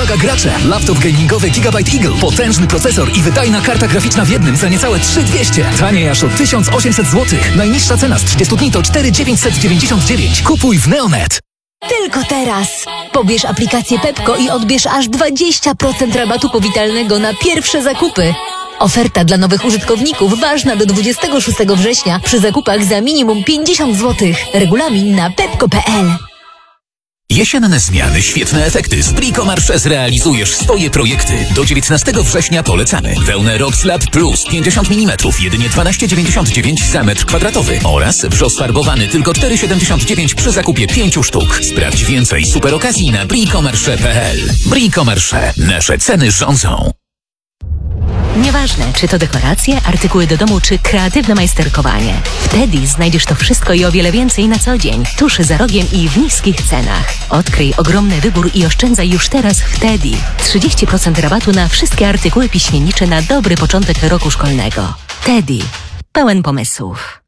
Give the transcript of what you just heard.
Uwaga gracze! Laptop gamingowy Gigabyte Eagle. Potężny procesor i wydajna karta graficzna w jednym za niecałe 3200. Taniej aż o 1800 zł. Najniższa cena z 30 dni to 4999. Kupuj w Neonet. Tylko teraz. Pobierz aplikację Pepko i odbierz aż 20% rabatu powitalnego na pierwsze zakupy. Oferta dla nowych użytkowników ważna do 26 września przy zakupach za minimum 50 zł. Regulamin na pepko.pl. Jesienne zmiany, świetne efekty. Z Bricomarché zrealizujesz swoje projekty. Do 19 września polecamy. Wełnę Rockslab Plus 50 mm, jedynie 12,99 za metr kwadratowy. Oraz wrzos farbowany tylko 4,79 przy zakupie 5 sztuk. Sprawdź więcej super okazji na bricomarché.pl. Bricomarché. Nasze ceny rządzą. Nieważne, czy to dekoracje, artykuły do domu, czy kreatywne majsterkowanie. W Teddy znajdziesz to wszystko i o wiele więcej na co dzień. Tuż za rogiem i w niskich cenach. Odkryj ogromny wybór i oszczędzaj już teraz w Teddy. 30% rabatu na wszystkie artykuły piśmiennicze na dobry początek roku szkolnego. Teddy. Pełen pomysłów.